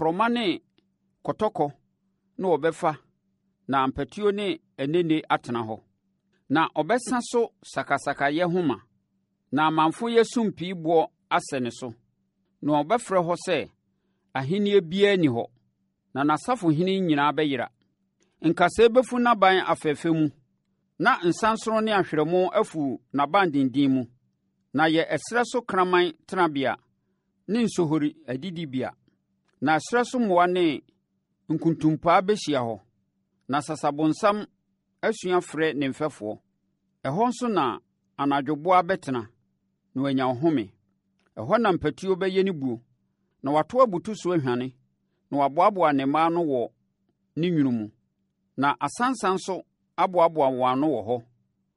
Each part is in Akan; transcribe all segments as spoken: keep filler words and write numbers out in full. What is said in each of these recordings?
akroma ne kotoko na obefa na mpatuo ne enene atena hɔ na obesa so sakasaka ye homa na amanfo ye sumpi bo asene so na obefrɛ hɔ sɛ ahenie bia ni hɔ na nasafo hene nyinaa bɛyera nkasa befu naban afɛfɛ mu na nsansoro ne ahwerɛmo afu naban dindin mu na ye ɛsrɛ so kraman tenabea ne nsohori adidibea na ɛsrɛ so mmoa ne nkuntumpaa bɛhyia hɔ na sasabonsam asua frɛ ne mfɛfoɔ ɛhɔ nso na anadwoboa bɛtena na wanya home ɛhɔ na mpatuo bɛyɛ ne buo na wato abutu so ahwane na waboaboa ne mmaa no wɔ ne nwunu mu na asansan so aboaboa wɔn ano wɔ hɔ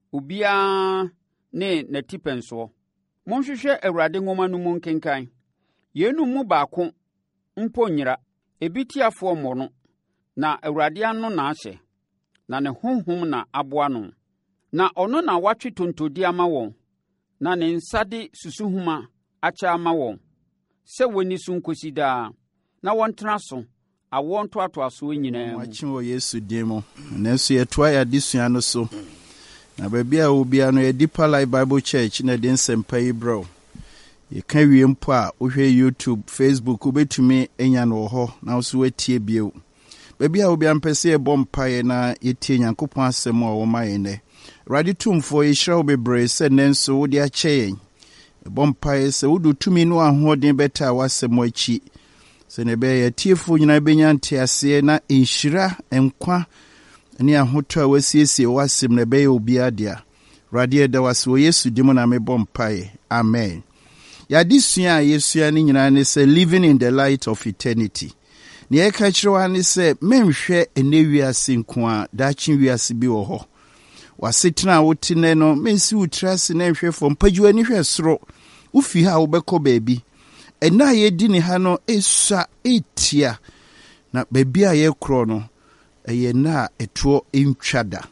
obiara ne n'atipɛnsoɔ monhwehwɛ Awurade nwoma no mu nkenkan yɛnum mu baako mpo nyira ebi tiafoɔ mmɔ no na Awurade ano na ahyɛ na ne honhom na aboa no na ɔno na watwe tontodi ama wɔn na ne nsa de susuhuma akyɛ ama wɔn sɛ wɔni so nkosi daa na wɔntena so awɔ ntoatoasoɔ nyinaa mu wakyɛ wɔ Yesu din mu nanso yɛtoa yɛ adesua no so na baabi a obia no yɛ Deeper Life Bible Church na de nsɛmpa yi bro yɛka wie mpo a wohwɛ YouTube, Facebook wobɛtumi anya no wɔ hɔ na wo so watie bio baabi a obia mpɛ sɛ yɛbɔ mpaeɛ na yɛtie Nyankopɔn asɛm a wɔma yɛn nɛ Awurade tumfoɔ yɛhyira wo bebree sɛ nnɛ nso wode akyɛ yɛn yɛbɔ mpaeɛ sɛ wode tumi no ahoɔden bɛta a wasɛm akyi sɛ ne bɛyɛ yɛtiefoɔ nyinaa bɛnya nteaseɛ na nhyira nkwa ne ahotɔ a wasiesie wasɛm na bɛyɛ obiara dea Awurade yɛda wase wɔ Yesu dim na mebɔ mpaeɛ amen yɛadesua a yɛsua no nyinaa ne sɛ living in the light of eternity ne yɛka kyerɛ wa ne sɛ menhwɛ ɛnɛ wiase nko a daakye wiase bi wɔ hɔ wasetena a wote nɛ no mensi wo tiri ase na nhwɛ fam pagyiwa ni hwɛ soro wofi ha wobɛkɔ baabi ɛna a yɛdi ne ha no ɛsua ɛtia na baabi a yɛkorɔ no ɛyɛ na a ɛtoɔ ntwa da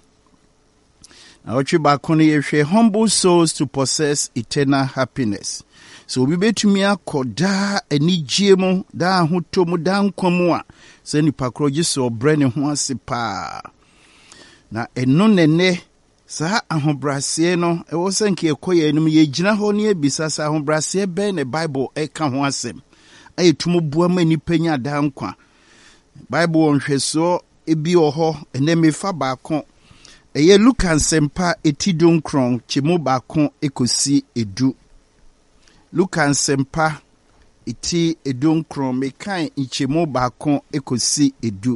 na wɔtwe baako no yɛhwɛ humble souls to possess eternal happiness so obi betumi akɔ daa anigye mu daa ahotɔ mu daa nkwa mu a sɛ nipa korɔ gye sɛ ɔbrɛ ne ho ase paa na ɛno nɛnɛ saa ahobraseɛ no ɛwɔ sɛ nke ɛkɔ yɛ anim yɛgyina hɔ ne yɛbisa sɛ ahobraseɛ bɛn ne Bible ɛka ho asɛm ayɛ tumu boa ma nipa nya daa nkwa Bible wɔ nhwɛsoɔ ebi wɔ hɔ ɛnɛ mefa baako ɛyɛ Luka nsɛmpa eti donkron kyemu baako ekosi edu Luka nsɛmpa eti edonkron mekan nkyemu baako ekosi edu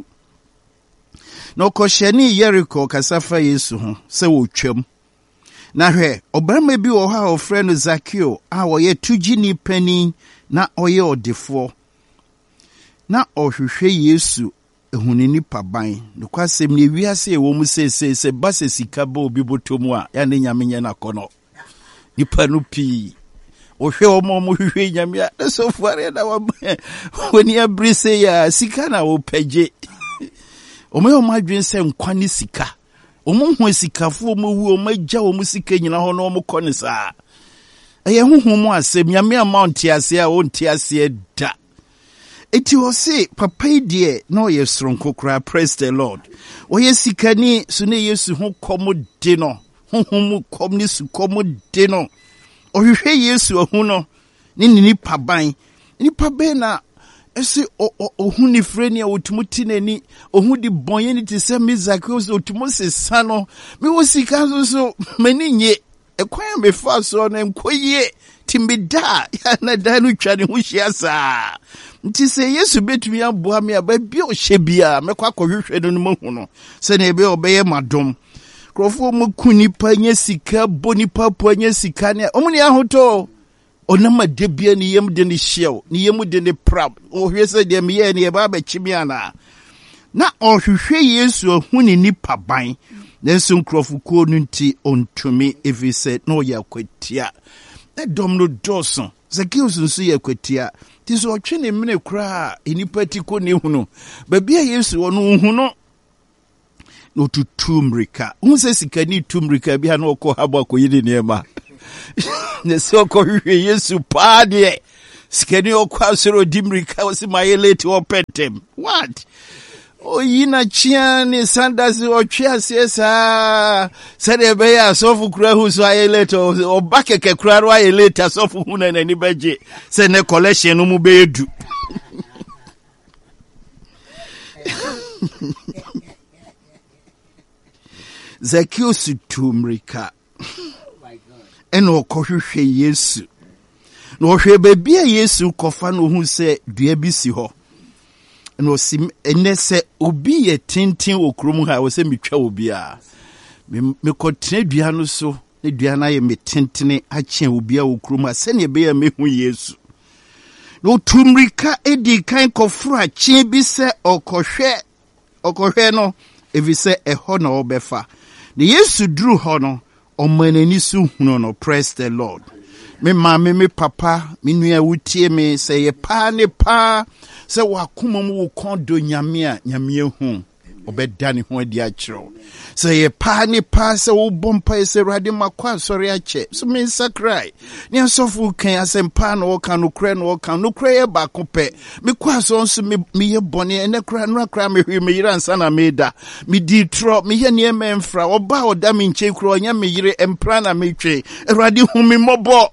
na ɔkɔhyɛne Yeriko kasafa Yesu ho sɛ wɔtwam na hwɛ ɔbarima bi wɔ hɔ a ɔfrɛ no Zakeo a ɔyɛ tugyini pani na ɔyɛ ɔdefoɔ na ɔhwehwɛ Yesu ehuni nipa ban nokwasɛm ne wiase ɛwɔ mu sese sɛ ba sɛ sika ba obi bɔtɔ mu a ya ne nyame nyɛ na kɔnɔ nipa no pii ɔhwɛ ɔmo ɔmo hwehwɛ nyame a so fare na wani abri sɛ ya sika na wɔpɛgye ɔmo yɛ ɔmo adwen sɛ nkwa ne sika ɔmo ho sikafo ɔmo wu ɔmo agya ɔmo sika nyina hɔ na ɔmo kɔ ne saa ɛyɛ honhom mu asɛm nyame ama ɔnte ase a ɔnte ase da eti wɔ se papa yi deɛ na ɔyɛ soronko koraa praise the Lord ɔyɛ sikani so ne Yesu ho kɔm de no honhom mu kɔm ne su kɔm de no ɔhwehwɛ Yesu ahu no ne ne nipa ban nipa bɛn na ɛsɛ ɔhu ne frɛ ni a ɔtumu ti n'ani ɔhu de bɔnyɛ ne te sɛ Mizakio sɛ ɔtumu sesa no mewɔ sika nso so m'ani nye ɛkwan a mefa so no nkɔ yie ti meda ya na da no twa ne ho hyia saa nti sɛ Yesu betumi aboa me a baabi a ɔhyɛ bia mɛkɔ akɔhwehwɛ no no mahu no sɛ ne ebe ɔbɛyɛ madom krɔfo mu ku nipa nya sika bo nipa po nya sika ne ɔmo ne ahotɔ ɔnama de bia ne yam de ne hyew ne yam de ne prab ɔhwɛ sɛ de me yɛ ne yɛ ba ba kyimi ana na ɔhwehwɛ Yesu ahu ne nipa ban nanso krɔfo ko no nti ontumi evi sɛ na ɔyɛ akwatia na dɔm no dɔso Zacchaeus nso yɛ akwatia ti so ɔtwe ne mene kura enipa ti ko ne hunu baabi a Yesu wɔ no hu no no tutu mrika hu sɛ sikani tumrika bi ha na ɔkɔ haba kɔ yidi niema ne sɛ ɔkɔ hwehwɛ Yesu paa deɛ Skeni okwa soro dimrika osi mayeleti opentem. What? O yina chiani sandasi o chiasi sa sede beya sofu kura husu ayeleti o bake ke kura ro ayeleti sofu huna na ni beje se ne collection mu beedu. Zacchaeus tumrika eno kohwehwe Yesu no hwe bebia Yesu kofa no hu se dua bi si ho no sim enese obi ye tintin okrom ha wo se metwa obi a me kotene dua no so ne dua na ye metintene ache obi a okrom a se ne be ya mehu Yesu no tumrika edi kan kofra chi bi se okohwe okohwe no evise eho na obefa the Yesu drew hono omanani su hunu no. Praise the Lord. Me mama me papa me nua wutie me say ye pa ne pa say wakoma mu wo kondo nyame a nyame hu obeda ne ho adi a kiro say ye pa ne pa say wo bompa say rade makwa sori a che so me sakrai ne asofu kan asempa no kan no kra no kan no kra ye ba kope me kwa so nso me me ye bone ene kra no kra me hwe me yira ansa na me da me di tro me ye ne memfra oba oda me nche kro onya me yire empra na me twe rade hu me mobo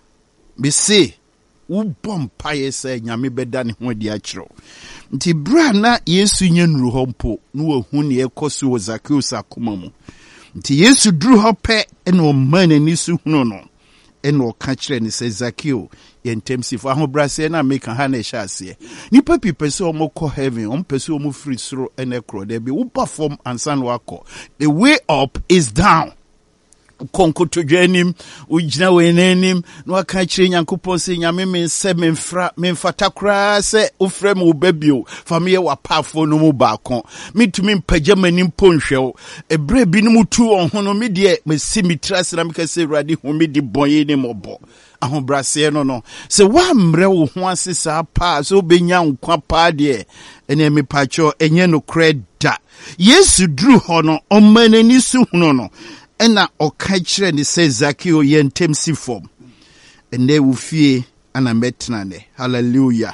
be say wo bompa ye say nyame beda ne ho adi a kiro nti bra na Yesu nyenru ho mpo no wahu ne ekoso wo Zacchaeus akoma mu nti Yesu dru ho pe ene o man ani su hunu no ene o ka kire ne say Zacchaeus yentemsifo ahobrase na make ha na ehya ase nipa pipese o mo ko heaven o mpese o mo free soro ene kro there be wo perform ansan wako the way up is down konko to dwanim ugina wenenim no aka kire nyankopon se nyame men se menfra menfata kra se ofra mu babio famie wa pafo no mu baako mitumi mpagamanim ponhwew ebre bi no mutu onhono me de mesi mitrase na meka se rade ho me di bonye ne mobo ahobrase no no se wa mre wo ho asesa pa so benya nkwa pa de ene me pacho enye no kreda Yesu dru ho no omanani su huno no ena oka kire ni se Zacchaeus yentemsi form ene wo fie ana metna ne hallelujah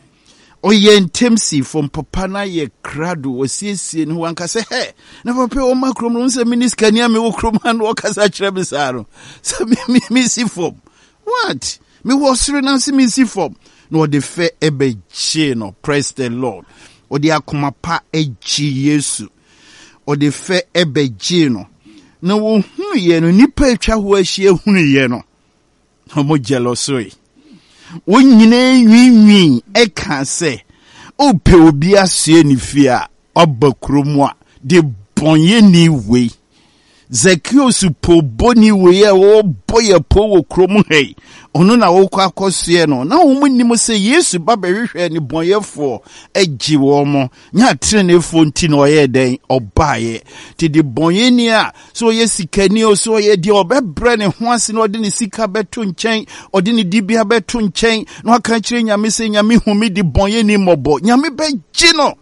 o yentemsi form papa na ye krado osiesie ne wanka se he na papa o makrom no se miniska ni ame wo krom an wo kasa kire bisaro se mi mi si form what me wo sire na se mi si form no de fe ebe chi no. Praise the Lord. O de akoma pa eji Yesu o de fe ebe ji no na wo hu ye no nipa etwa ho ahie hunu ye no homo jealousy wo nyina nwinwin e ka se o pe obi asie ni fia obakromu a de bonye ni we Zacchaeus po boni we e wo boye po wo kromu hei ono na wo kwa akosue no na wo munnim se Yesu ba behwehwe ni bonyefo agi wo mo nya trenefo nti no ye den obaye ti de bonyeni a so ye sikani o so ye di obebre ne ho ase no de ne sika beto nchen ode ne dibia beto nchen no aka kire nyame se nyame humi di bonyeni mobo nyame beji no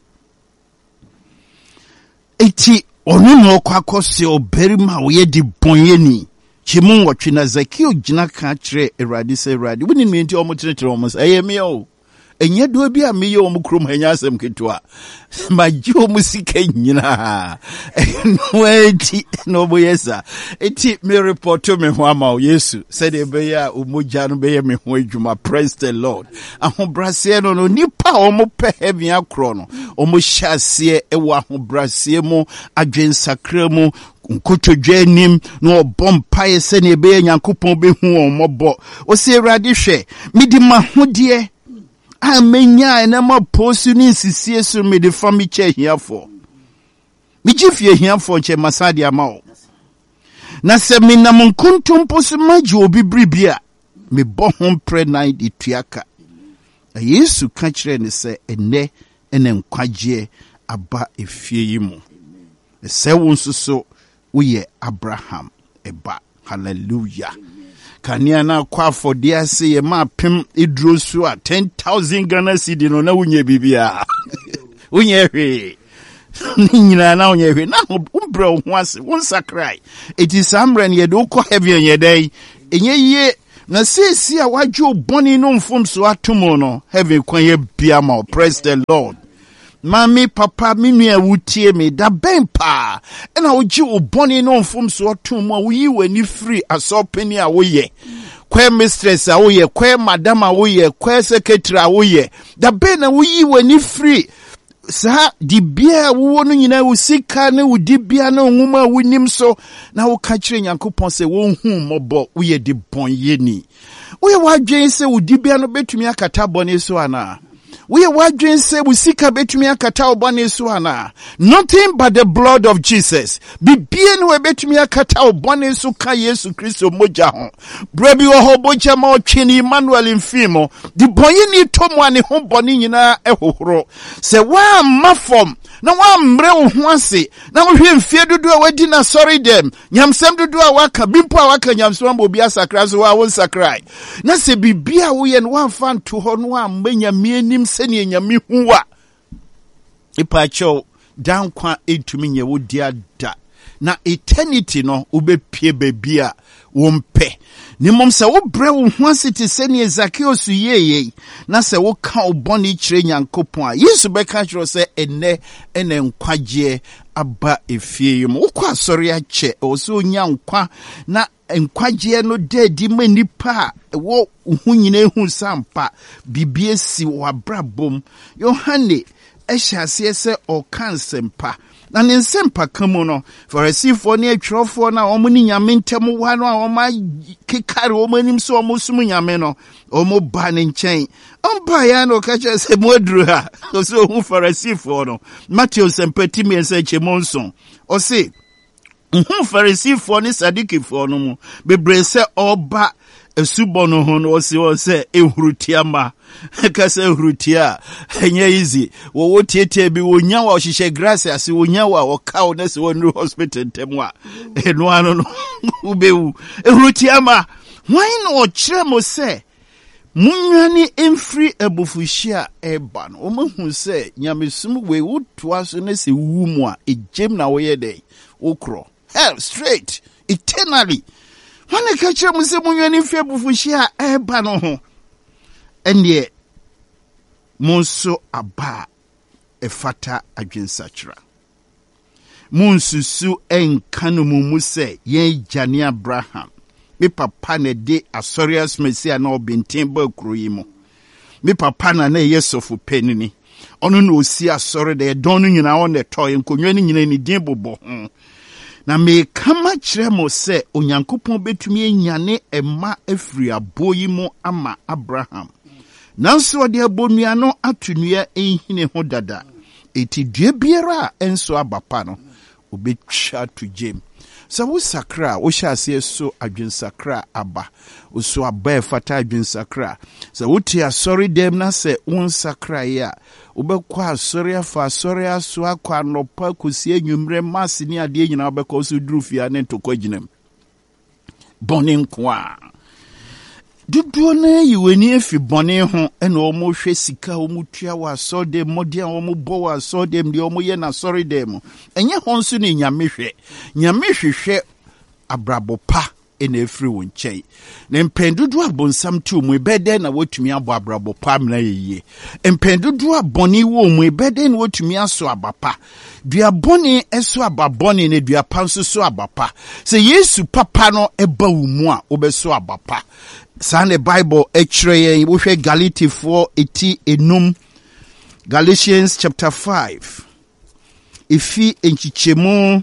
eti ono no kwa akosue oberima wo ye di bonyeni chimun watwe na Zacchaeus gina ka kire Erade se Erade woni me nti omotenetire omo se ayemi o enye do bi a meye omo krom hanya asem ketwa ma ji omo sika nyina no eti no boyesa eti me report me ho ama o Yesu said e be ya omogya no be ye me ho adwuma. Praise the Lord. Ahobrase no no nipa omo pe heaven akro no omo hyase e wo ahobrase mu adwensakra mu nkotodwanim no bompa se ne be Nyankopon be hu omobo o se Erade hwe midi mahode amenya na ma posu ni sisie so midi fami che hiafo mi gifie hiafo che masadi amao na se minam nkuntum posu maji obi bribia me bo ho pre night ituaka Yesu ka kire ne se ene ene nkwaje aba efie yi mu se wonsuso uye Abraham eba. Hallelujah. Kania na kwa for dia se ye ma pem idro so a ten thousand Ghana cedi no na unye bibia unye hwe nyina na unye hwe na umbre ho ase won sakrai it is amren ye do ko heaven ye dai enye ye Na sisi a wadwo boni no mfom so atomo no, heaven kwanye biama. Praise the Lord. Mami, papa, minu ya wutie me, da ben pa. Ena uji uboni no mfom so atomo, uyiwe ni free asopeni a uye. Kwe mistress a uye, kwe madam a uye, kwe secretary a uye. Da ben na uyiwe ni free. Sa di bia wo no nyina wo sika ne wo di bia na nwuma wo nim so na wo ka kire Nyankopon se wo hu mobo wo ye di bon yeni wo ye wadwen se wo di bia no betumi akata bone so ana wo ye wadwen se wo sika betumi akata bone so ana. Nothing but the blood of Jesus. Bibia no we betumi akata bone so ka Yesu Kristo moja ho brabi wo ho boja ma otwini Emmanuel mfimo di bon yeni tomo ane ho bone nyina ehohoro se wa mafom na wa mre wo ho ase na wo hwe mfie dodo a wadi na sorry dem nyamsem dodo a waka bimpo a waka nyamsem bo bia sakra so wa won sakrai na se bibia wo ye no wa fa nto ho no wa mbanya mienim se ne nyame huwa ipa cho dan kwa entumi nye wo dia da na eternity no ubepie bebia wo mpe ni mom se wo bre wo ho ase te se ne Zacchaeus yeye na se wo ka oboni kire Nyankopon a Yesu be ka kire se ene ene nkwaje aba efie yim wo kwa sori a che o so nya nkwa na nkwaje no dedi manipa wo hu nyina hu sampa bibie si wa brabom Yohane ehyiase se o kansempa na ne nsempa kamu no Farisifo ne atwrofo na omo ni nyame ntem wa no a omo kekare omo anim so omo sum nyame no omo ba ne nchen ompa ya no ka che se modru ha so hu Farisifo no Matthew sempati me nse chemonson o se hu Farisifo ne Sadikifo no mu bebre se oba esubono ho no se o se ehurutiama ka se ehurutia enye easy wo wo tietie bi wonya wa ohihye grace ase wonya wa wo kawo na se wonu hospital temwa eno ano no ubewu ehurutiama why no kire mo se munwani emfri ebufuhia eba no o mahu se nyamesum we wotoa so na se wumu a ejem na wo ye dey okro hell straight eternally. Wane kache muse munwani mfi ebufuhia eba no ho ende monso aba efata adwensachra monsusu enkanu mumuse ye jani Abraham me papa ne de asorias mesia na obintin ba kroyi mo me papa na na yesofu penini ono na osi asori de don nyina on the toy nkonwani nyina ni din bobo ho na me kama kire mo se Onyankopon betumi enyane ema afiri aboyi mo ama Abraham nanso ode abonua no atunua ehine ho dada eti due biara enso abapa no obetwa to jem sa wo sakra wo hyase so adwensakra aba wo so aba fata adwensakra sa wo ti asori dem na se won sakra ya obekwa asori afa asori aso akwa nopa kosi enwumre mase ni ade nyina obekwa so durufia ne ntokoginem bonin kwa duduo na yiweni efi bone ho ena omo hwe sika omo tua wa so de modi a omo bo wa so de mde omo ye na sorry dem enye ho nso ni nyame hwe nyame hwehwe abrabo pa ena efri won chei na mpendudu abonsam ti omo ebede na wotumi abo abrabo pa mna yeye mpendudu aboni wo omo ebede na wotumi aso abapa dua boni eso ababoni na dua panso so abapa se Yesu papa no eba wumu a obeso abapa Sane Bible ekire wo hwe Galatians eti enum Galatians chapter five ifi enchichemu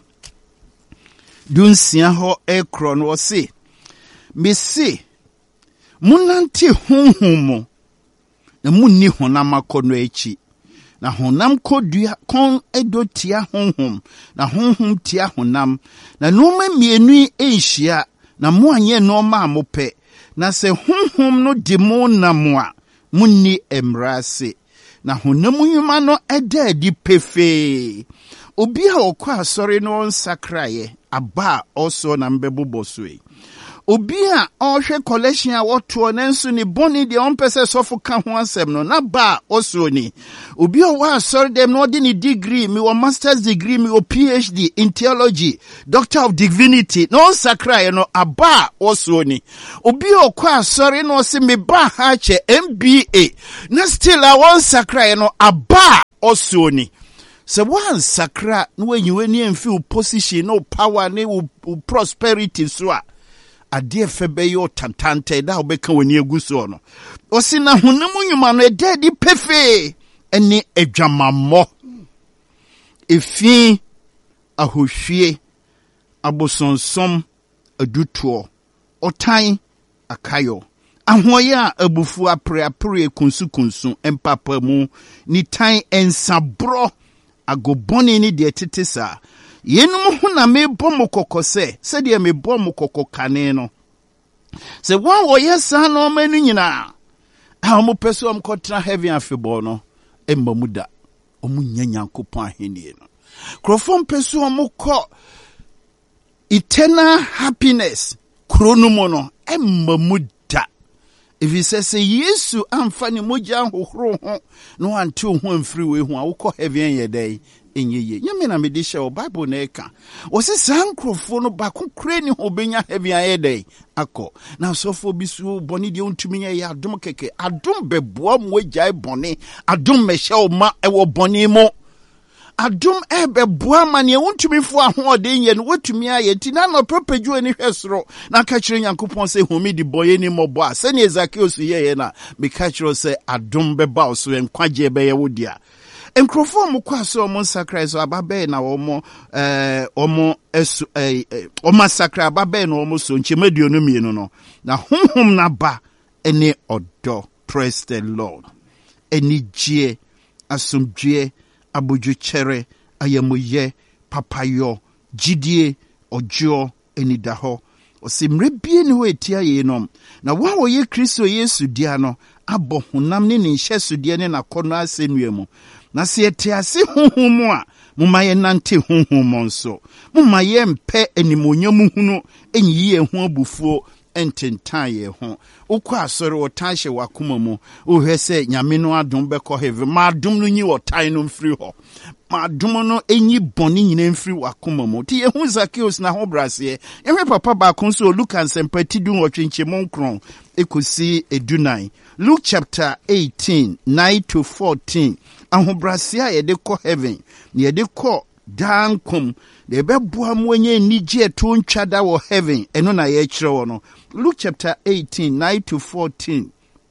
dunsia ho ekro no se mesi munanti honhom na munni honam akono echi na honam kodua kon edotia honhom na honhom tia honam na noma mienu enhia na mo anye noma amope na se honhom no di mo namwa munni emrase na honam nyuma no eda di pefe obi a okwa asori no nsakraye aba oso na mbebobo soe Obia ohwe collection a woto nenso ni boni de on pese sofo ka ho asem no na ba oso ni. Obi o wa sorry dem no de ni degree, me wa master's degree, me wa PhD in theology, doctor of divinity. No sakra no aba oso ni. Obi o kwa sorry no se me ba ha che M B A. Na still a won sakra no aba oso ni. So one sakra no when you any feel position no power ne prosperity so a ade febe yo tantante da obeka wani eguso no osi na honam nyuma no ede di pefe ene adwamammo efi ahohwie abosonsom adutuo otan akayo ahoye a abufu apre apre kunsu kunsu empapa mu ni tan ensabro agoboni ni de tetesa yenum ho na me bom kokose se de me bom kokokane no se wan wo yesa no manu nyina a mo peso am kotra heaven afebo no emma muda omu nyanyankopon ahenie no krofom peso am ko eternal happiness kronumo no emma muda if he says yesu amfa ni moja hohoro ho no ante ho amfiri we ho a wo heaven ye day enyeye nyame na medisha o bible na eka wo se sankrofo no ba ko kure ni ho benya heaven ye day akọ na sofo bisu boni de ontumi ye adom keke adom beboa mo agyae boni adom mehye o ma e wo boni mo adom e beboa ma ne ontumi fo ahode ye no wotumi aye ti na no propeju ani hwesoro na ka kire Nyankopon se homi di boye ni mobo a se ne Ezekiel ye ye na me ka kire se adom beba o so enkwaje be ye wodia enkrofo mo kwaso mo sacrifice ababe na omo eh omo esu eh omo sacrifice ababe na omo so nchemaduo no mienu no na honhom na ba ene odo. Praise the Lord. Eni gie asomdue aboju chere ayamoye papayo jidie ojo eni daho osimre bie ni ho etia ye nom na wa wo ye Kristo Yesu dia no abo honam ne ne hyeso dia ne nakono asenua mu na se etiase honhom a mumaye nante honhom nso mumaye mpe animonyam hunu enyiye ho abufuo ententan ye ho ukwa asore otanhye wakoma mu ohwese nyame no adom beko heaven ma adom no nyi otan no mfiri ho ma adom no enyi boni nyina mfiri wakoma mu ti ehu Zacchaeus na ho brase ehwe papa ba kon so Luke ansempati du nwotwenche monkron ekosi edunan Luke chapter eighteen nine to fourteen ahobrase a yede ko heaven yede ko dankom de beboa mu enye nige to ntwada wo heaven eno na ye kire wo no Luke chapter eighteen nine to fourteen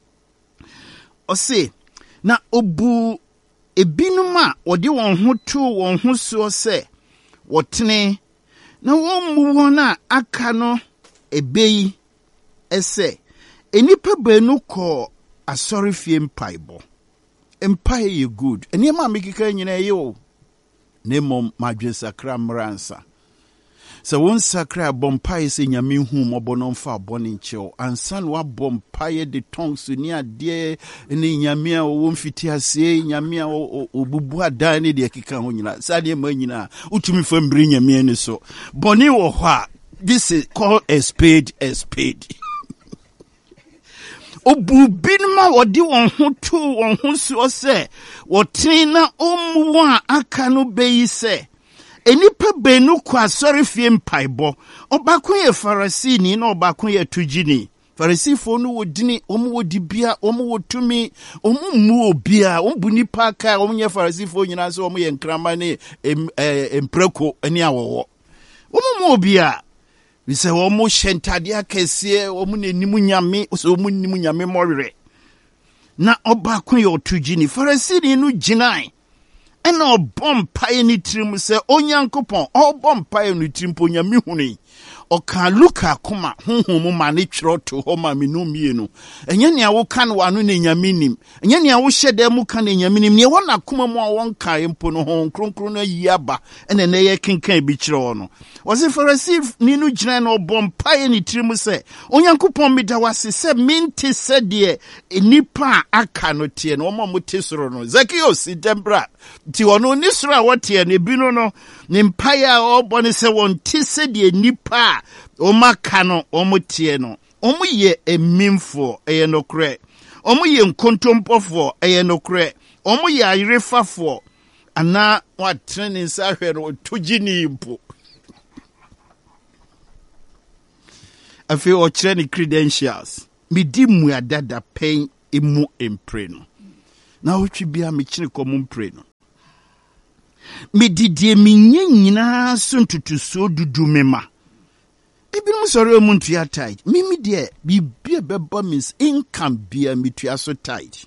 ose na obu ebinum a odi won ho to won ho so se wotene na won mu won a aka no ebeyi ese enipa banu ko asorifie mpaibo empire ye good eni ma mekika nyina ye o nemom madwe sakra mransa so won sakra bompai se nyame hu mobono mfa boni ncheo ansan wa bompai de tongues ni ade ni nyame a wo mfiti ase nyame a obubu adan ni de kika ho nyina sade ma nyina utumi fambiri nyame ni so boni wo ho a this is called a spade a spade obu binma wodi won ho to won ho so se wotin na omu a aka no beyi se enipa benu kwa sorry fie mpaibo obakun ye Farisini na obakun ye tujini Farisifo no wodini omu wodi bia omu wotumi omu mu obia ombu nipa ka omu ye Farisifo nyina so omu ye nkrama ne empreko ani awowo omu mu obia we say omu shentade akese omu nenimu nyame so omu nenimu nyame morere na obakun ye otujini Farisini no ginai ena obom pae ni trim se onyankopon obom pae ni trim po nyame huni oka luka koma honhom ma ne twero to ho ma menu mienu enye ne awo kan wano ne nyame nim enye ne awo hyede mu kan ne nyame nim ne wona koma mu a won kan mpo no ho kronkron na yiaba ene ne ye kenkan bi kyerɛ no wose Pharisee ni no gyina na obom pae ni trim se onyankopon meda wase se minti se de enipa aka no tie no mo mote soro no Zacchaeus dembra ti ono ni soro a wote ne bi no no ne mpae a obone se won ti se de enipa Oma kano, omo tieno. Omo ye e mimfo, eye no kre. Omo ye nkontompo fo, eye no kre. Omo ye ayirefa fo. Ana wa training sa hwero tujini impo. Afi o training credentials. Mi di mu adada pen imu empre no. Na otwi bia me kire komo mpre no. Mi di die mi nyina so ntutu so dudu mema. Ebinom sori omuntu ya tight. Mimi die bi bia beba means income bia mitua so tight.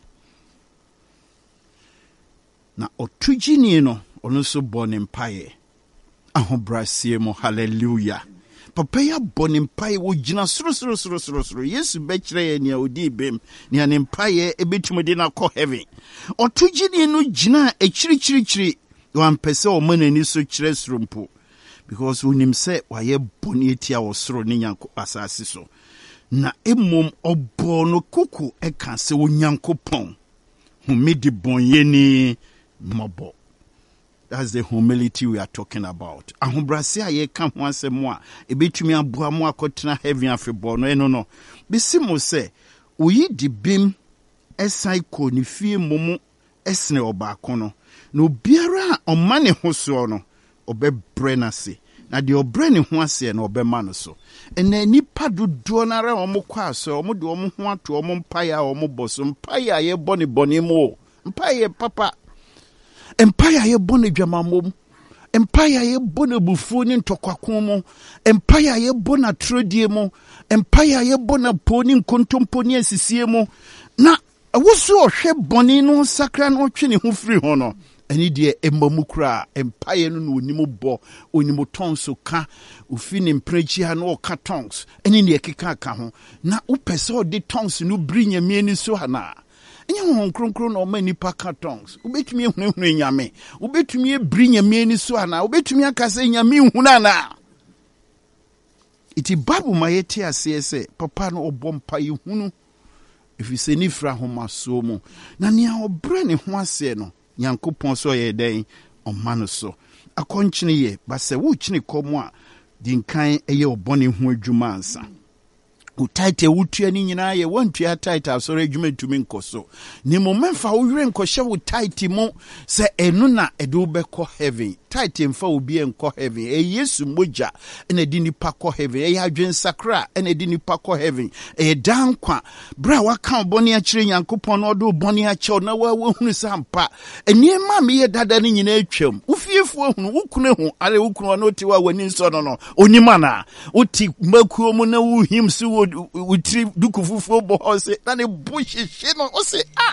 Na otujini no ono so bone mpaye. Ahobrasie mo hallelujah. Papa ya bone mpaye wo gina soro soro soro soro soro. Yesu be kire ye nia odi bem nia ne mpaye ebetumi de na kɔ heaven. Otujini no gina e chiri chiri chiri. Wan pese o manani so kire srompo. Because unim se waye boni etia wo soro ne nyanko asase so. Na emom obo no kuku e kan se wo nyankopon. Humidi bonye ni mobo. That's the humility we are talking about. Ahobrase aye kan ho asemo a ebetumi aboa mo akotena heaven afebo no eno no. Bisimo se oyi di bim esai ko ni fie momo esne obaako no. No biara omane ho so no. Obe brenase na de obrene ho ase na obe ma no so ena nipa dodo na ra omo kwa so omo de omo ho ato omo mpaya omo boso mpaya ye bone bone mo mpaya papa empaya ye bone dwamamom empaya ye bone bufu ni ntokwako mo empaya ye bone atrodie mo empaya ye bone poni nkontompo ni asisie mo na woso ohwe bone no sakra no twe ne ho firi ho no ani de emamukra empire no no onimu bo onimu tonso ka ufini mprechi ha no ka tongs ani ne ekeka ka ho na upese o de tongs no brinya mieni so hana enya ho kronkron no ma nipa ka tongs ubetumi ehunu nyame ubetumi brinya mieni so hana ubetumi akase nyame hunu na iti babu mayeti asese papa no obompa yehunu ifise ni fra ho maso mu na ne a obre ne ho ase no Yankopon so ye den omano so akonchine ye ba se wo chine komo a dinkan eye obone ho adwuma ansa utaite wutua ni nyina ye wantua taita asore adwuma tumi nkoso ni mo memfa wo were nkɔhye wo taite mo se enu na edu bɛkɔ heaven taite mfa obi enkɔ heaven e Yesu moja ena di nipa kɔ heaven e adwen sakra ena di nipa kɔ heaven e dankwa bra waka obone a kyerɛ Nyankopɔn no do obone a kyɛw na wa hunu sampa eniema me ye dada ni nyina atwam ufiefo hunu wukunu hu ale wukunu no ti wa wani nso no no onima na oti makuo mu na wo him so utri dukufufu bo se na ne bushihye no o se ah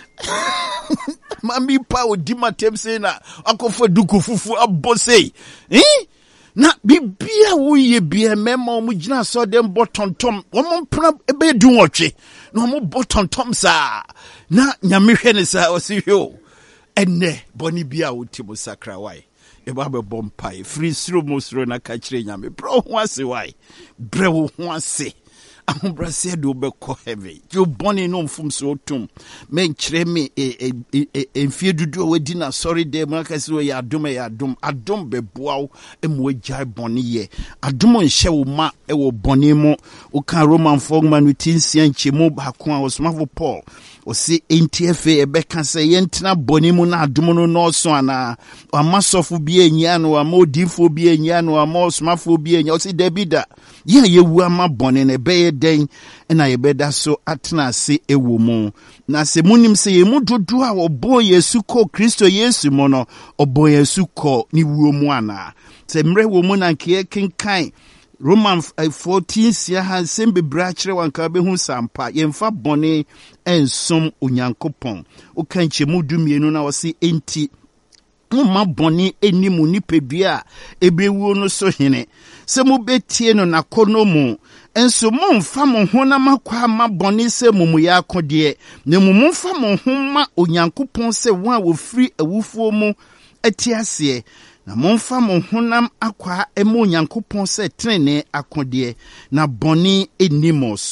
mami pa odi matem se na akofo dukufufu abose eh na bibia wo ye bia mema o mu gina so dem botontom wo mo mpra ebe du nwotwe na mo botontom sa na nyame hwe ne sa o se hwe enne boni bia wo ti mo sakra wai e ba be bompai free sro mo sro na ka kire nyame bro ho ase wai bre wo ho ase ahobrase do be ko heavy you born in mfum so tum men kire me e enfie dudu we di na sorry de ma ka se we ya adom ya adom adom be boaw e mo agya boni ye adom nhye wo ma e wo boni mo o kan Roman fogman witinsia nche mo ba ko a osmafo Paul o si N T F A e be kan se yentina boni mo na adom no no so ana amasofo bi enya no amodifo bi enya no amosmafo bi enya o si Davida ye ye wu ama boni ne be den na yebeda so atena se ewo mu na se munim se ye mudodo a obo Yesu ko Kristo Yesu mo no obo Yesu ko ni wuo mu ana se mre wo mu na nke kenkan Roman fourteen sia han sembe brachre wanka be hu sampa yemfa bone ensom onyankopon o kanche mudumienu na wose enti mma boni enimu nipedua ebewuo no so hene se mu betie no nakono mu enso mu mfa mo ho na makwa ma boni se mumu ya akode na mumu mfa mo ho ma onyankopon se won a wo firi awufuo mu atiase na momfa mo honam akwa emo onyankopon se trene akode na boni enimo so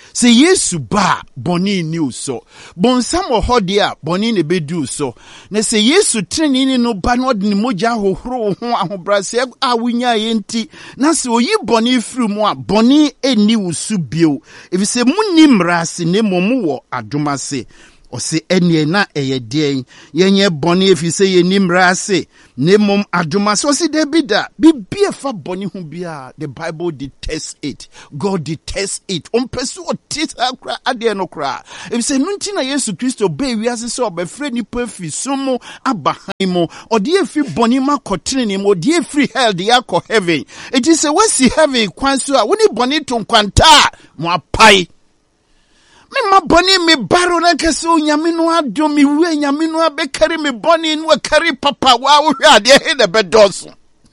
Se Yesu ba boni ni uso. Bonsam wo hode a boni ne bedu uso. Na se Yesu treni ni no ba no de moja hohoro ho ahobrase a wunya yenti. Na se oyi boni firi mu a boni eni usu bio. Efi se munni mrase ne momu wo adomase. Ose enye na eye den yenye boni efi se ye nimrase ne mom adumase ose debida bibie fa boni hu bia. The Bible detests it. God detests it. On pesu otisa kra ade no kra efi se nunti na Yesu Kristo be wiase se obefre nipa fi sumo abahan mo ode efi boni ma kotrene mo ode efi hell de yakọ heaven. It is a wasi heaven kwan so a woni boni to nkwanta mo apai. Me ma boni me baro na kese o nyame no adom me we nyame no abekari me boni no akari papa wa wo hwe ade he de bedoso.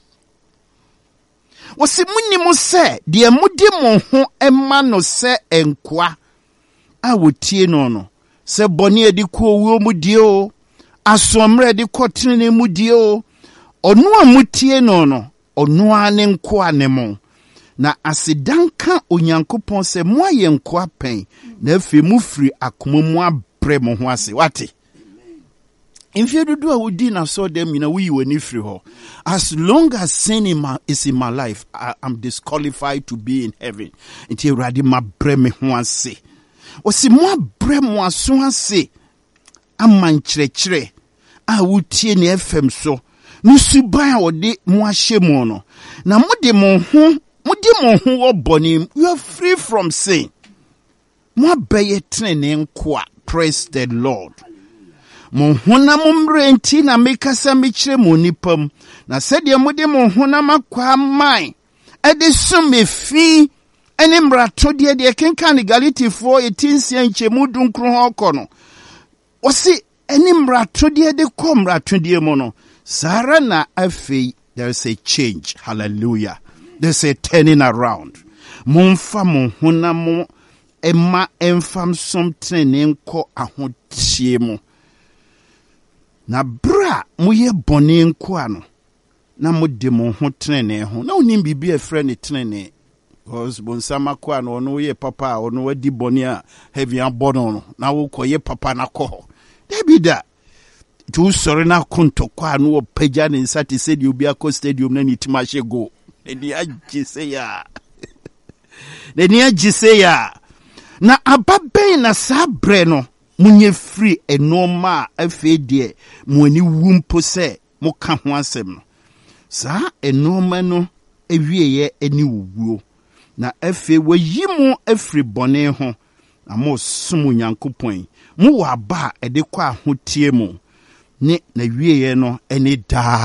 Wo se munni mo se de mudi mo ho ema no se enkoa a wotie no no se boni edi ko wo mu die o asomre edi ko tene mu die o ono a mutie no no ono ane nkoa ne mo. Na asidanka onyankopon se mo aye nkoa pen na afi mu firi akoma mu abre mo ho ase wate imfie dudu a wodi na so dem na we wani firi ho. As long as sin in my, is in my life, I am disqualified to be in heaven. Nti urade ma bre me ho ase o si mo abre mo aso ase amankyerɛkyerɛ a wotie ne F M so no suban a wode mo ahye mo no na mo de mo ho Mudi mo hu wo boni, you are free from sin. Mo beye trene nkwa. Praise the Lord. Mo huna mo mrenti na mekasa mechire mo nipam. Na sede mudi mo huna makwa mai. Ede sume fi ene mrato de de kenka ni Galatians eighteen nche mudu nkro ho kono. Osi ene mrato de de ko mrato de mo no. Sara na afei there is a change. Hallelujah. There's a turning around. Mumfa mo huna mo ema enfam something enko ahotie mo. Na bra mo ye boni enko ano. Na mo de mo ho trene ho. Na onim bibi e frɛ ne trene. Because bonsama ko ano no ye papa ono wadi boni a heavy abono no. Na wo ko ye papa na ko. Debi da. Tu sori na konto kwa no pagya ne nsate se de obi akọ stadium na ni timashe go. Neni ajise ya. Neni ajise ya. Na ababe na sabre no. Munye free enoma afedie. Mweni wumpo se. Muka huasem no. Sa enoma no. Ewieye eni uwuo. Na efe we yimu efri bone ho. Na mo sumu nyankopon. Mu waba ede kwa hutie mo. Ni na wieye no eni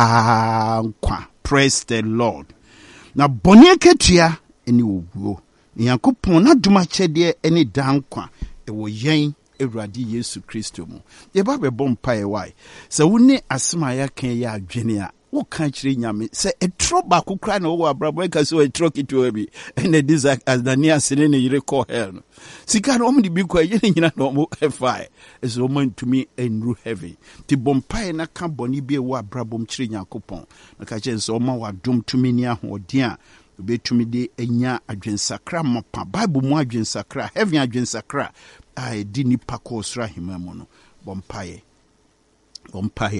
da nkwa. Praise the Lord. Na boni ketua eni wuo Nyankopon na duma chede eni dankwa e wo yen Ewurade Yesu Kristo mu ye ba be bompa e wai se woni asema ya kan ya adwene a wo kan kire nyame se etro ba kokra na wo abrabo e ka se etro kitu bi ene disa Anania sene ne yire call hell no sika no omdi bi kwa ye nyina no mo efai eso o man to me enru heavy ti bompa na ka boni bi e wo abrabo mkire Nyankopon na ka che so ma wa dom to me ni ahoden a obetumi de enya adwensakra mopa Bible mu adwensakra heaven adwensakra ai di nipa ko sra himamu no bompaye bompaye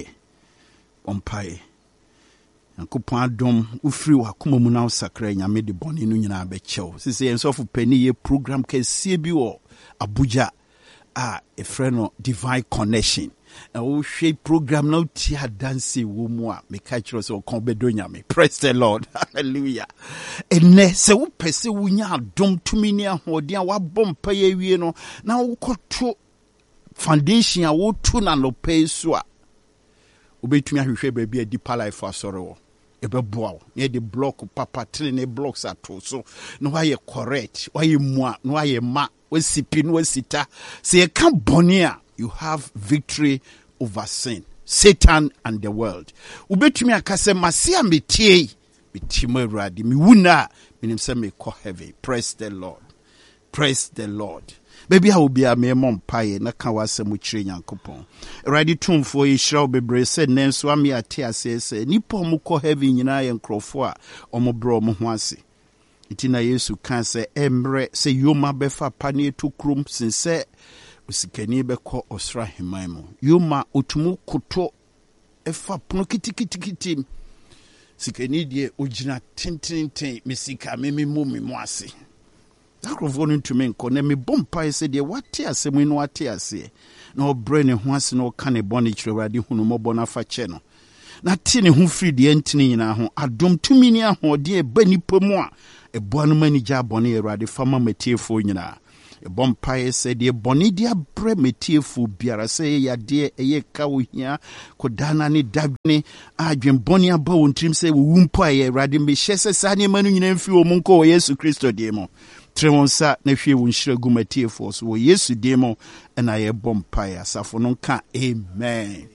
bompaye Nyankopon adom ufiri wakoma mu na usakra nyame de boni no nyina abechew sisi ensofu pani ye program kese bi wo Abuja a e friend no Divine Connection na wo hwe program na uti adanse wo mu a me ka kiro so kon bedo nyame. Praise the Lord. Hallelujah. Ene se wo pese wo nya adom tumi ni ahoden a wabom pa ye wie no na wo koto foundation a wo tu na no pay so a obetumi ahwehwe ba bi a deeper life asore wo ebe boa ne de block papa trene blocks ato so no why correct why mu no why ma wasipi no wasita se e ka boni a you have victory over sin, Satan and the world. Ubetumi akase masia metie mitimo Ewurade mi wuna minim se me ko heavy. Praise the Lord. Praise the Lord. Baby how be a me mompaye na ka wasem kire Nyankopon. Ewurade tumfo yi hiraw bebre se nenso ame ate ase se nipa mu ko heavy nyina ye nkrofo a omo bro mo ho ase. Itina Yesu kan se emre se yoma befa pane to krom sense osikani beko osra hemaimo. Yoma otumu koto efa pono kitikitikiti. Sikani die ojina tintintin misika meme mu me ase. Akrofo to me nko na me bompa ese de wate ase mu no wate ase. Na obre ne ho ase na oka ne bone kirewade hunu mobo na fa che no. Na ti ne ho firi de ntini nyina ho adom tumi ni ahode e ba nipa mu a eboa no mani gya bone erade fama matiefo nyina. E bompa ese de bone dia bre matiefo biara se ya de eye ka wo hia kodana ne dabne adwen bone aba wontrim se wo wumpo aye erade me hyese sa ne manu nyina mfi wo munko Yesu Kristo de mo. Tremonsa na hwe wo nhyira gumatiefo so wo Yesu de mo na ye bompa ya safo no ka amen.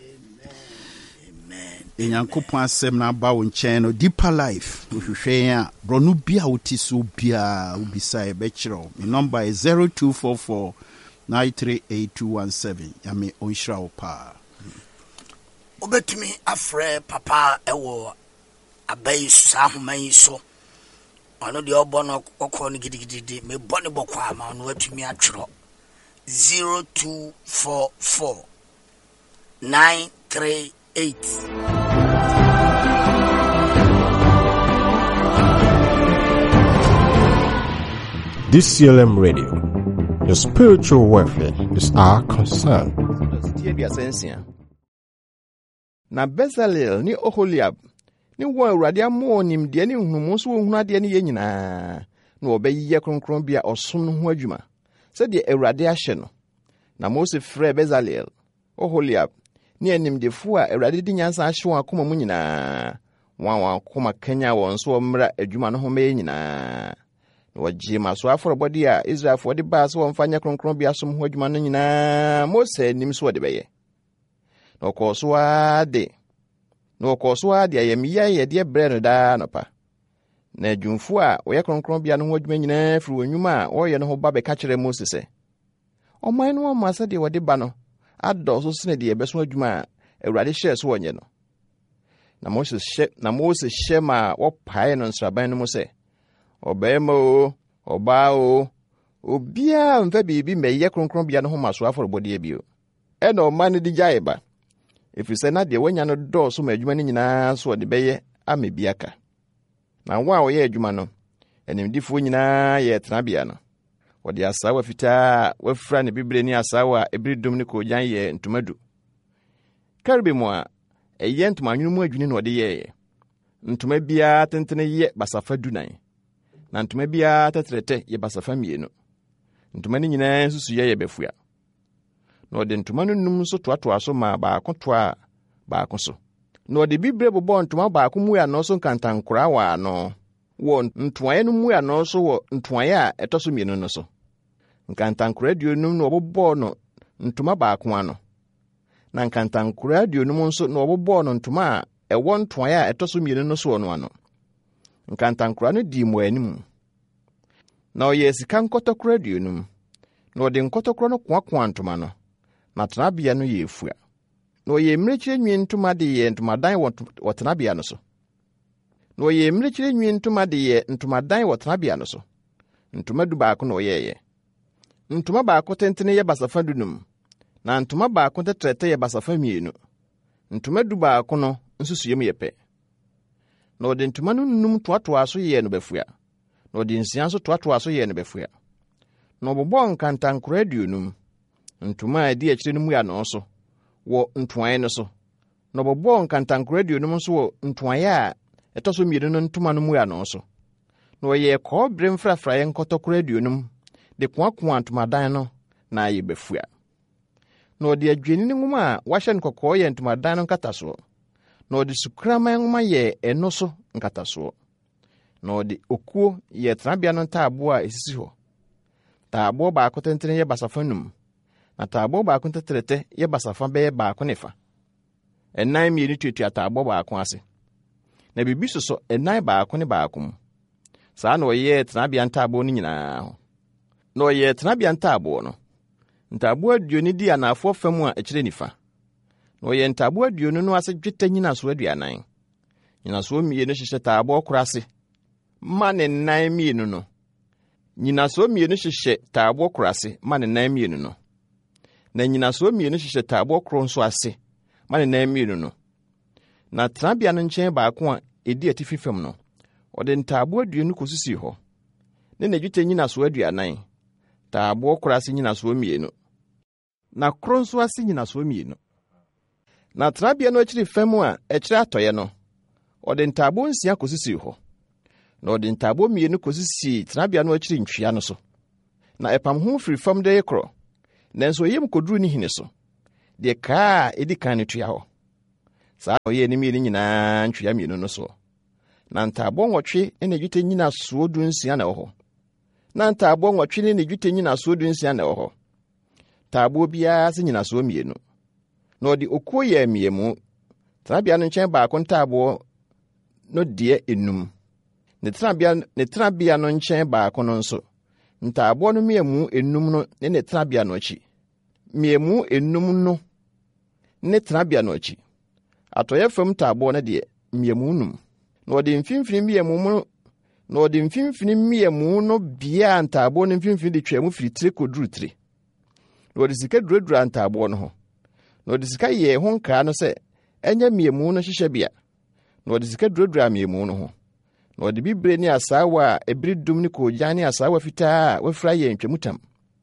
Enyankopon asem na ba wo nchen no deeper life hwehwe a bronu bia wotiso bia ubisa e be kiro. My number is zero two four four nine three eight two one seven. Ya me onhira wo pa obetumi afre papa ewo abai sa homan so ono de obo no kokko no gidigidi me bone bokwa ma no atumi atwero zero two four four nine three eight. D C L M Radio, your spiritual welfare is our concern. Na Bezalel ni Oholiab ni wo Awurade amo nim de ni hunumu so hunu ade ni ye nyina na obeyiye kronkron bia osom no ho adwuma se de Awurade ahye no. Na Mose frɛ Bezalel, Oholiab ni animdefo a Awurade di nyansa ahye won akoma mu nyina wan wan akoma kanya won so mmra adwuma no ho me nyina. Waji maso aforobodi a Israel for the bas won fanya kronkron bia som ho adwuma no nyina Mose nim so de beye. No koso ade no koso ade ayamiya ye de bre no da no pa. Na adwumfo a wo ye kronkron bia no ho adwuma nyina firi wonwuma a wo ye no ho ba be ka kire Mose se. Oman no ma se de wo de ba no ado so sene de beso adwuma a Awurade hye so wonye no. Na Mose hye na Mose hye ma wo pae no nsraban no mo se Obemo, obao, obia mfa bibi meye kronkron bia no ho maso aforobode bio. E na omane di jaiba. Efise na de wanya no do so ma adwuma ni nyina so de beye amebiaka. Na wa a ye adwuma no, enimdifo nyina ye tenabia no. Wode asawa fita wafra ne bibre ni asawa ebridum ne ko jan ye ntomadu. Karbe mo a eye ntoma nwunu mu adwuni no wode ye. Ntoma bia tentene ye basafa dunan. Na ntoma bia tetrete ye basafa mienu. Ntoma ni nyina nsusu ye ye befua. No de ntoma no num so toatoa so ma ba akotoa ba akoso. No de bibre bobo ntoma ba akomu ya no so nkantankora wa no. Wo ntoaye no mu ya no so wo ntoaye a etoso mienu no so. Nkantankora duonum no bobo no ntoma ba akwa no. Na nkantankora duonum nso no bobo no ntoma a ewo ntoaye a etoso mienu no so no ano. Nkantankora no di mo anim. Na oye sika nkotokora duonum. Na ode nkotokora no kwa ntoma no. Na tenabia no ye efua. Na oye mrekire nwi ntoma de ye ntomadan wo tenabia no so. Na oye mrekire nwi ntoma de ye ntomadan wo tenabia no so. Ntoma du baako na oye ye. Ntoma baako tentene ye basafa dunum. Na ntoma baako tetrete ye basafa mienu. Ntoma du baako no nsusu yem yepe. Na ode ntoma no num toatoa so ye no befua. Na ode nsian so toatoa so ye no befua. Na obobo nkantankora duonum. Ntoma adi akire no mu ya no so wo ntoaye no so. Na obobo nkantankora duonum so wo ntoaye a etoso mienu no ntoma no mu ya no so. Na oye ko bre mfrafra ye nkotokora duonum de kwa ntomadan no na ye befua. Na ode adwini ne nguma a wahye nkokọ ye ntomadan no nkataso. Na ode sukrama nguma ye eno so nkataso. Na ode okuo ye tenabia no taabo a esisi ho. Taabo ba akotentene ye basafa num. Na taabo ba akontetrete ye basafa be ba akonefa. Enan mienu tuatua taabo ba akon ase. Na bibi soso enan ba akone ba akom. Saa na oye tenabia ntaabo no nyina ho. Na oye tenabia ntaabo no. Ntaabo aduoni di anafo fam a ekire nifa. Na oye ntaabo aduoni no ase dwetɛ nyina so aduanan. Nyina so mienu hyehyɛ taabo korase. ma ne nan mienu no. Nyinaso mienu hyehyɛ taabo koro ase ma ne nan mienu no. Na nyinaso mienu hyehyɛ taabo koro nso ase ma ne nan mienu no. Na tenabea no nkyɛn baako a edi atifi fam no, ɔde ntaabo aduonu kosisi hɔ. Ne na dwetɛ nyinaso aduanan, taabo koro ase nyinaso mienu. Na koro nso ase nyinaso mienu. Na tenabea no akyiri fam a ɛkyerɛ atɔyɛ no, ɔde ntaabo nsia kosisi hɔ. Na ɔde ntaabo mienu kosisi tenabea no akyiri ntwea no so. Na ɛpam ho firi fam de koro. Nanso yem koduru ni hine so. De kaa edi kan ne tua hɔ. Saa ɔyɛ ni mienu nyinaa ntwea mienu no so. Na ntaabo nwɔtwe ne dwetɛ nyinaso du nsia na ɛwɔ hɔ. Na ntaabo nwɔtwe ne dwetɛ nyinaso du nsia na ɛwɔ hɔ. Taabo biara se nyinaso mienu. Na ɔde okuo yɛ miemu. Tenabea no nkyɛn baako ntaabo no deɛ enum. Ne tenabea ne tenabea no nkyɛn baako no nso. Ntaabo no miemu enum no ne ne tenabea no akyi. Miemu enum no ne tenabea no akyi. Atɔyɛ fam taabo no deɛ miemu num. Na ɔde mfimfini miemu no na ɔde mfimfini miemu no bia ntaabo no mfimfini de twɛmu firi tire koduru tire. Na ɔde sika duradura ntaabo no ho. Na ɔde sika yɛ ho nkaa no sɛ ɛnyɛ miemu no hyehyɛ bia. Na ɔde sika duradura miemu no ho. Na ɔde bibire ne asaawa a ebiri dum ne koogyan ne asaawa fitaa a wafira yɛ ntwamutam.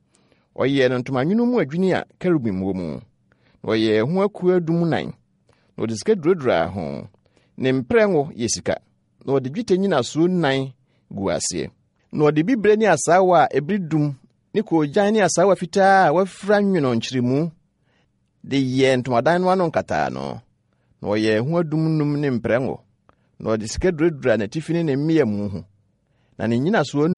Ɔyɛ no ntoma nwunu mu adwini a kerubim wɔ mu. Na ɔyɛ ho akua dum nan. Na ɔde sika duradura ho. Ne mprɛngo yɛ sika. Na ɔde dwetɛ nyinaso nan gu aseɛ. Na ɔde bibire ne asaawa a ebiri dum ne koogyan ne asaawa fitaa a wafira nwono nkyeremu de yɛ ntomadan no ano nkataa no. Na ɔyɛ ho adum num ne mprɛngo. Na ɔde sika duradura na tifini ne mmea mu ho. Na ne nyinaso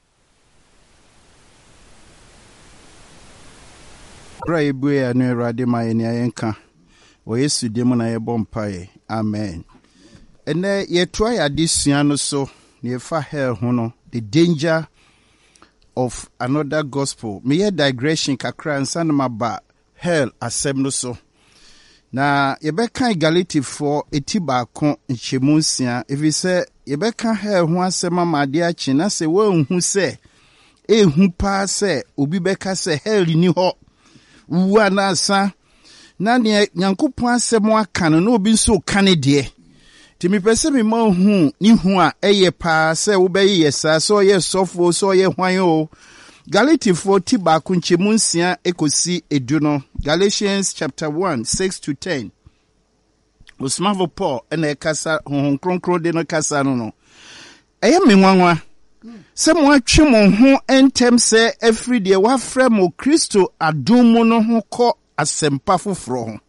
Kra ebue ya no Awurade ma ye ne ayenka. Wo Yesu dim na ye bompae. Amen. Ene ye toa ya disua no so ne fa hell ho no, the danger of another gospel. Me ye digression kakra nsa na maba hell asem no so. Na yebeka Galatifoɔ eti baako nhyemu nsia efi sɛ yebeka hell ho asem amade achi na sɛ wo nhu sɛ ehu pa sɛ obi beka sɛ hell ni hɔ uwa na asa na ne Nyankopɔn asem aka no na obi nso ka ne de timi pese me ma hu ni hu a eye pa sɛ wo bɛyɛ yesa sɛ ɔyɛ sɔfo sɛ ɔyɛ hwan o. Galatifoɔ ti baako nhyemu nsia ekosi edu no. Galatians chapter one, six to ten. Osmavo Paul ene kasa honhom kronkron de no kasa no no. Eye me nwanwa. Se mo atwe mo ho entem se afri de wafrɛ mo Kristo adom mu no ho kɔ asempa foforo ho.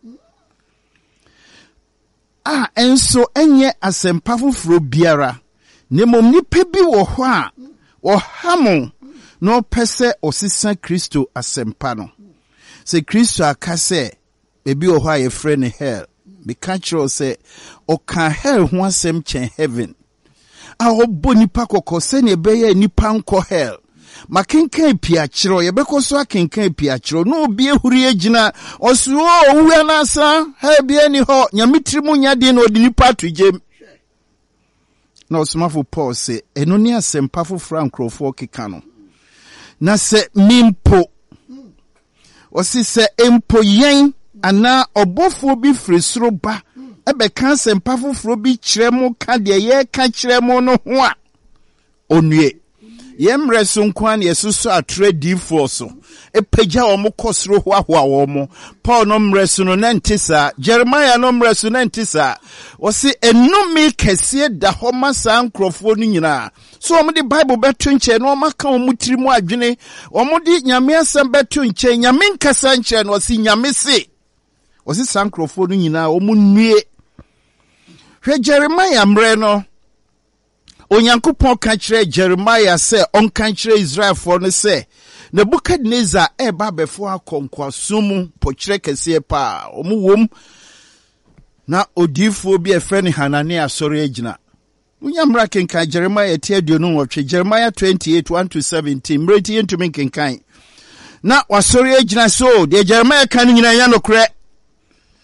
Ah, enso enye asempa foforo biara. Ne mom nipa bi wɔ hɔ a ɔhamo no pese osisa Kristo asempa no. Se Kristo akase ebi wɔ hɔ a yɛfrɛ ne hell. Be kankyerɛ sɛ ɔka hell ho asɛm kyɛn heaven. A ɔbɔ nipa kɔkɔ sɛ ne bɛyɛ nipa nkɔ hell. Makenkan piakyerɛ yɛbɛkɔ so akenkan piakyerɛ no obi ehuri agina ɔso o owia na asa hell bi ani hɔ nyamitiri mu nyade na ɔde nipa to gem. Na Osmafo Paul sɛ eno ne asɛmpa foforo nkrɔfoɔ keka no. Na se mimpo osi se empo yen ana obofo bi firi soro ba ebe kan sempa foforo bi kyerɛ mo ka de ye ka kyerɛ mo no ho a onue yemre so nkwan yesuso atre difo so epagya wo mo kosoro ho ahoa wo mo. Paul no mre so no nantisa, Jeremiah no mre so nantisa. Osi enumi kese da ho masa nkrofo no nyina. So omo di Bible beto nche no maka omo tiri mu adwene, omo di nyame asem beto nche, nyame nkasa nche no osi nyame se. Osi sankrofo no nyina omo nue. Hwe Jeremiah mre no Onyankopɔn ka kyerɛ Jeremiah sɛ ɔnka kyerɛ Israelfoɔ no sɛ Nebukadnezar eba befo akonkwaso mu pokyerɛ kɛseɛ pa ɔmo wom na odiifoɔ bi efrɛ ne Hanania sɔre agina. Unyamra kenkan Jeremiah ti aduonu nwɔtwe Jeremiah twenty-eight, one to seventeen mreti yentumi kenkan na wasɔre agina so de Jeremiah kan nyina ya nokorɛ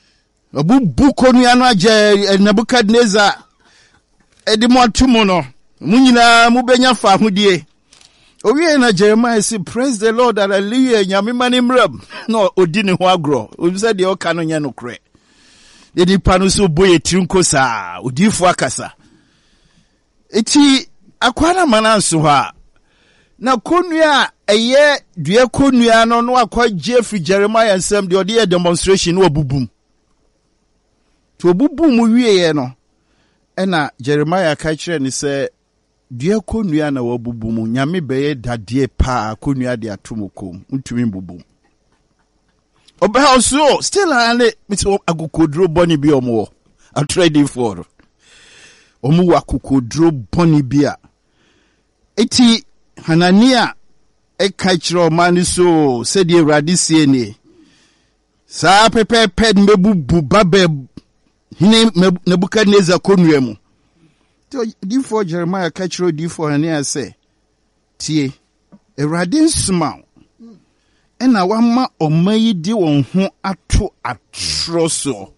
obu buko nu ya no agye Nebukadnezar edi mo atumo no Munina mubenya fa hudie. Owie na Jeremiah say praise the Lord, hallelujah, nyame mani mrem. No odini ho agro. Obi say de o ka no nya no kre. De nipa no so boye trinko sa, odifo akasa. Eti akwana mananso ha. Na konua eye dua konua no no akwa Jeffrey Jeremiah nsem de ode demonstration no obubum. To obubum wie ye no. Ena Jeremiah ka kire ni se dua konua na wabubum nyame beye dadie pa konua de atomokom ntumi mbubum. Oba also still ane mito agukodro boni bi omo a trading for. Omu wakukodro boni bia. Eti Hanania e kachiro mani so said ye radisiene. Sa pepe ped mebu babe hine Nebuchadnezzar konwemu. Di for Jeremiah kachiro di for Hanania say tie e radin small. Ena wama omayi di won ho ato atroso.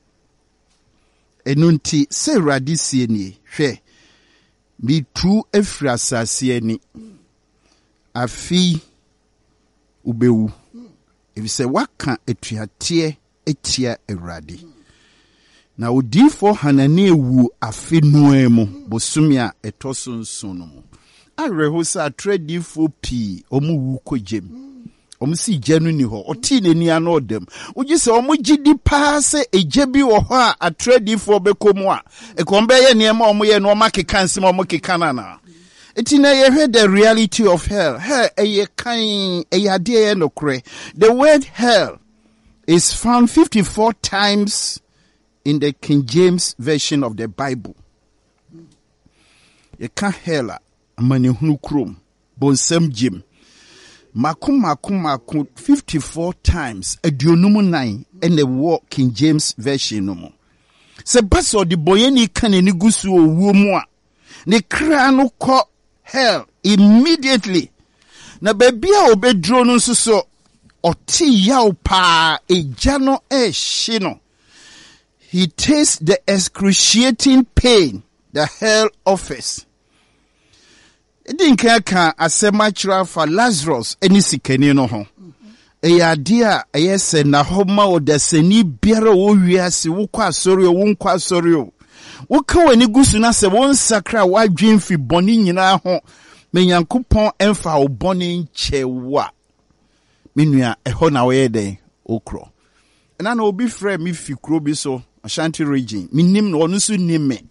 Enunti se radisiene hwe mi tu efri asase ani afi ubewu if say waka etuatie etia Ewurade na odifo Hanani ewu afi noemu bosumia etoso nson no mu areho sa tradifo pi omu wu kojem omu si janu ni ho oti nani ano odem ugi se omu gidi pa se eje bi wo ho a tradifo bekomu a ekombe ye niema omu ye no makeka nsem omu keka na eti na ye heard the reality of hell. Hell eye kan eye ade ye no kre. The word hell is found fifty-four times in the King James version of the Bible. Ye kan hell amane hunu krom bonsam jim makum makum makum fifty-four times aduonum nine in the war King James version no mo. Se baso di boyeni kan ni gusu owu mu a ne kra no ko hell immediately. Na bebia obedro no nso so oti yaw pa ejano e shino. He tastes the excruciating pain the hell offers. Edin ka asema chira for Lazarus eni sikani no ho. Eya dia eyese na homa odasani biara wo wiase wo kwa asori wo nkwa asori o. Woka wani gusu na se won sakra wadwen fi boni nyina ho me Nyankopon emfa wo boni nchewa menua eho na we den okro na na obi frɛ me fi kro bi so Ashanti region minim no onu so nime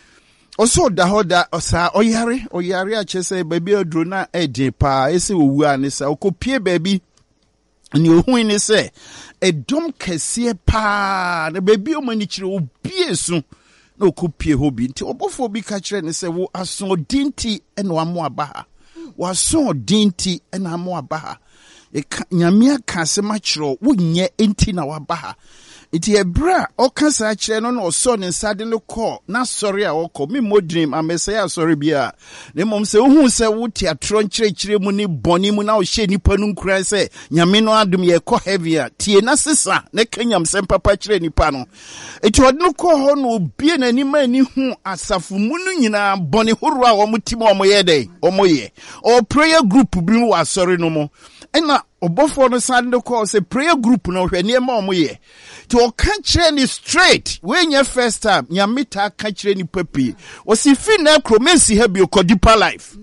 oso da hoda osa oyare oyare a chese baby adro na ede pa ese owu anisa okopie baby ni ohun ni se edom kese pa na baby o mani kire obie su no kupie hobi nti obofo bi ka kire ne se wo aso dinti eno amo abaha wo aso dinti eno amo abaha e nyamia ka se ma kire wo nye enti na wabaha iti ebra o ka sa kire no no so ne nsade le call na sorry a woko me modrim amese ya sorry bia ne mom se ohun se wo ti atro nkire kire mu ni boni mu na o hye nipa nu nkura se nyame no adum ye ko heavier tie na sisa ne kanyam se papa kire nipa no iti odno ko ho no bie na ni ma ni hu asafu mu nu nyina boni horo a wo mutim o mo ye dey o mo ye o prayer group bi mu wa sorry no mo ena obofo no sande ko se prayer group no hwe ne ma o mo ye to country ni straight when your first time nyamita country ni papi o si fi na kromensi ha bi okodipa life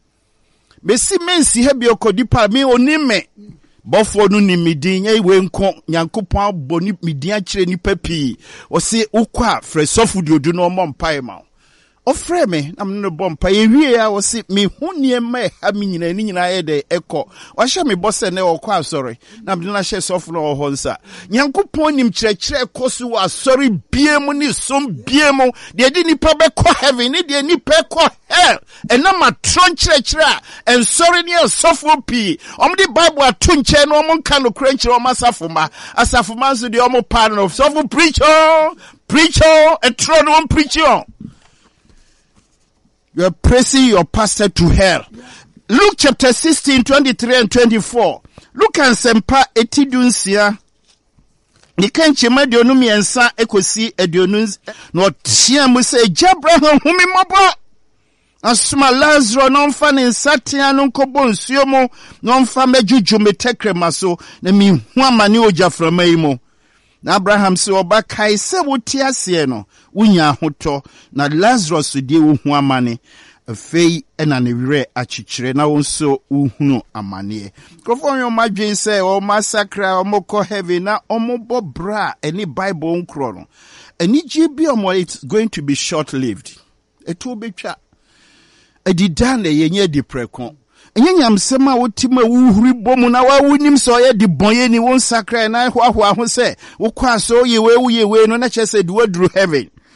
me si mensi ha bi okodipa me onime bofo no ni midin ye we nko Nyankopon boni midin a kire ni papi o si ukwa fresofu diodu no mo mpai ma o frɛ me na me no bompa ye wie ya wo si me hunie ma ha me nyina ni nyina ye de ekɔ wa hye me bose ne okɔ asɔre na me na hye sɔfo no ho nsa Nyankopɔn nim kyerɛkyerɛ kɔso wa asɔre biemu ni som biemu de di nipa be kɔ heaven ni de nipa kɔ hell ena ma tron kyerɛkyerɛ en sɔre ni sɔfo pi om di Bible ato nkyɛ no om nka no krankyerɛ om asafo ma asafo ma so de om pa no sɔfo preacher preacher e tro no preacher. You are pressing your pastor to hell. Luke chapter sixteen, twenty-three and twenty-four. Luke and Sempa etidunsia. Ni kanchema dionu miensa ekosi edionun no tia mu se Abraham humi mobo. asoma Lazarus no mfa ne nsatea no nkɔbɔ nsuo mu no mfa mɛdwudwu me tɛkrɛma so na mihu amane ogyaframa yi mu. Na Abraham sɛ ɔba kae sɛ wote aseɛ no wonya ahotɔ na Lazarus die wohu amane afei ɛna ne werɛ akyekyere na wo nso wohunu amaneɛ. Nkurɔfoɔ nyɛ ɔma dwen sɛ ɔma sakra ɔmokɔ heaven na ɔmobɔ bra ɛne Bible nkorɔ no anigye bi ɔmɔ it's going to be short lived. Ɛto betwa adida na yɛnyɛ di prɛko. Ɛnyɛ nyamsɛm a wotim a wohuri bɔ na wawonim sɛ ɔyɛ de bɔnyɛ ni wo nsakra na hoahoa ho sɛ wokɔ aso yɛwe woyɛwe no na kyerɛ sɛ de waduru heaven.